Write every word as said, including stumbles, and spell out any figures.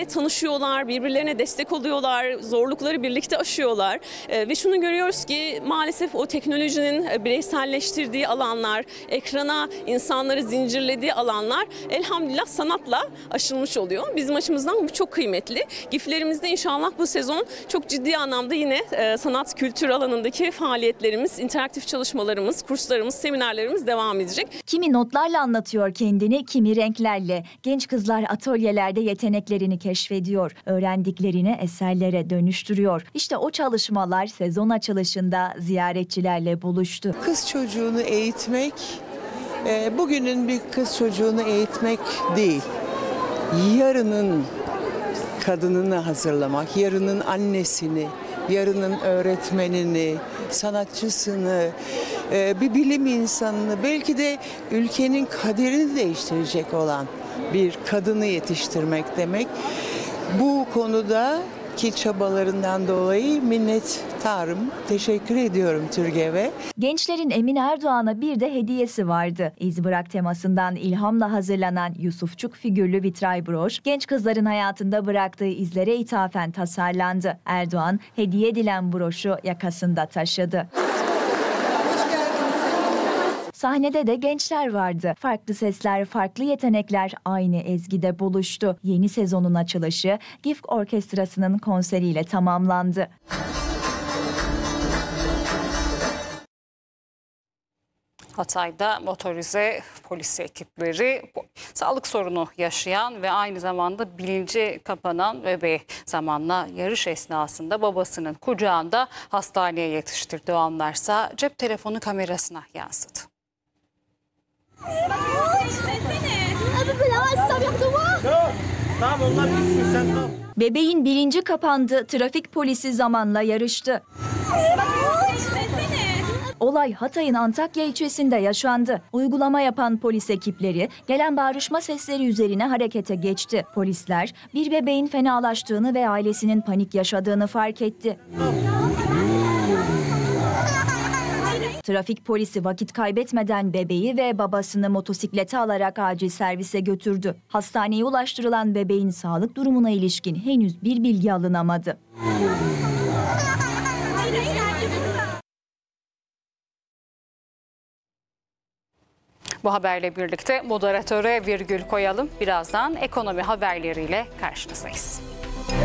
birbirleriyle tanışıyorlar, birbirlerine destek oluyorlar, zorlukları birlikte aşıyorlar. E, ve şunu görüyoruz ki maalesef o teknolojinin bireyselleştirdiği alanlar, ekrana insanları zincirlediği alanlar elhamdülillah sanatla aşılmış oluyor. Bizim açımızdan bu çok kıymetli. GİF'lerimizde inşallah bu sezon çok ciddi anlamda yine e, sanat kültür alanındaki faaliyetlerimiz, interaktif çalışmalarımız, kurslarımız, seminerlerimiz devam edecek. Kimi notlarla anlatıyor kendini, kimi renklerle. Genç kızlar atölyelerde yeteneklerini keşfediyor, öğrendiklerini eserlere dönüştürüyor. İşte o çalışmalar sezon açılışında ziyaretçilerle buluştu. Kız çocuğunu eğitmek, e, bugünün bir kız çocuğunu eğitmek değil, yarının kadınını hazırlamak, yarının annesini, yarının öğretmenini, sanatçısını, bir bilim insanını, belki de ülkenin kaderini değiştirecek olan bir kadını yetiştirmek demek. Bu konuda ki çabalarından dolayı minnettarım, teşekkür ediyorum TÜRGEV'e. Gençlerin Emine Erdoğan'a bir de hediyesi vardı. İz Bırak temasından ilhamla hazırlanan Yusufçuk figürlü vitray broş, genç kızların hayatında bıraktığı izlere ithafen tasarlandı. Erdoğan, hediye edilen broşu yakasında taşıdı. Sahnede de gençler vardı. Farklı sesler, farklı yetenekler aynı ezgide buluştu. Yeni sezonun açılışı GİF Orkestrası'nın konseriyle tamamlandı. Hatay'da motorize polis ekipleri sağlık sorunu yaşayan ve aynı zamanda bilinci kapanan bebeği zamanla yarış esnasında babasının kucağında hastaneye yetiştirdiği anlarsa cep telefonu kamerasına yansıdı. Bebeğin bilinci kapandı, trafik polisi zamanla yarıştı. Olay Hatay'ın Antakya ilçesinde yaşandı. Uygulama yapan polis ekipleri gelen bağırışma sesleri üzerine harekete geçti. Polisler bir bebeğin fenalaştığını ve ailesinin panik yaşadığını fark etti. Trafik polisi vakit kaybetmeden bebeği ve babasını motosiklete alarak acil servise götürdü. Hastaneye ulaştırılan bebeğin sağlık durumuna ilişkin henüz bir bilgi alınamadı. Bu haberle birlikte moderatöre virgül koyalım. Birazdan ekonomi haberleriyle karşınızdayız.